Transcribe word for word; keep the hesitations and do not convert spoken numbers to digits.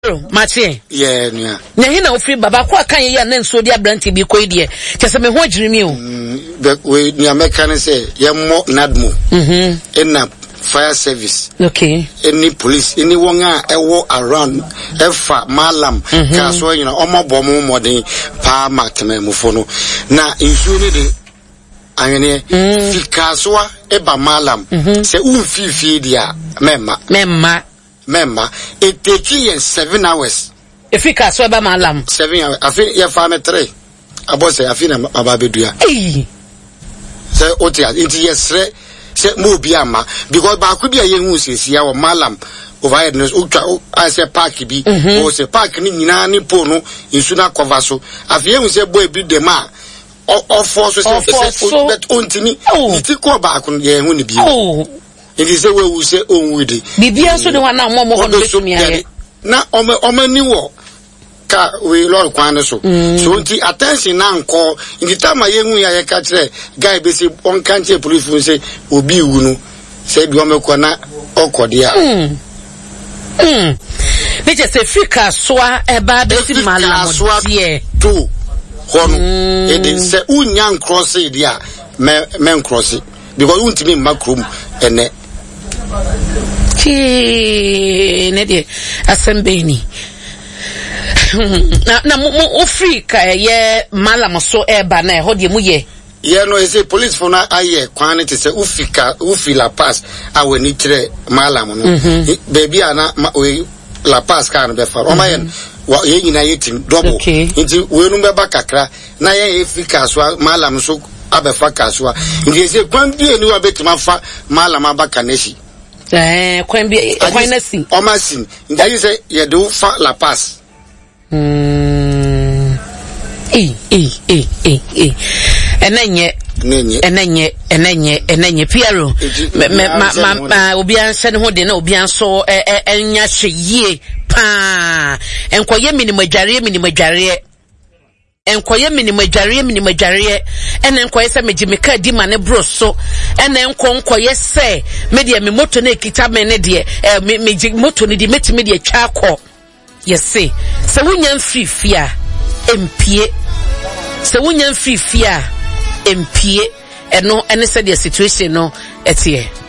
Mate. Yeah, yeah. Na hina ofri baba kwa kan ye na nso dia branti bi koi de. Kese me ho agirimi o. Mm, we ni American say ye mo nadmo. Mhm. Ena fire service. Okay. Any police, anyone a ewo around efa malam ka so you know omo bomo modern pa mateme mufo no. Na insu ni de anyene fikaswa eba malam se unfifi dia memma. Memma. Member, it takes you seven hours. If you can swab my lamb, seven hours. I think you farm three. I was say I feel I'm about to do. Hey, say Otia, into yes, say Mubiama, because Bakubi a young who says, Yaw Malam, over I say Parky be, or say Park Nina Pono, in Suna Covaso. I feel say boy be the ma. Or forces of that own to me. Oh, it's a call back on the only be. Oh. It is a way we say, oh, we did. Bibia so the one now more more to me. Now, on my new war, car we lord Quano so. So, the attention now call in the time I young we are catch guy basic one country police will say, will be uno, said Wamekwana or Cordia. Hm. Hm. They just say, Fika swa a baby mala swap ye two. Hon, it is a young cross it, yeah, men cross it. Because you want to be macroom and Ki nede asembeni na na mo free ka ye malam so eba na ho de mu ye ye no say police for na aye kwan te say ufika ufila pass awe ni kire malam no baby ana we la pass kan be fa o ma ye wa ye nyina ye tim double nti we no be ba kakra na ye efika so malam so abefa kaswa nti say kwan bi eni wa betima fa malam abaka neshi. Eh, kwen bi kwen na si. O ma si. Nda you say ye do fa la pass. Hmm. Eh eh eh eh eh. Enenye enenye enenye enenye enenye Piero. Me ma ma obi anse ne ho de na obi anso enya hweyie pa. Enkoye minimagware minimagware. Enkoye minimagware minimagware ene enkoye se megimeka di ma ne bro so ene enko enkoye se me de me moto na ekita me ne de me moto ne di metime de atwa akọ yesi se wonya mfifia empie se wonya mfifia empie eno ene se de situation no etie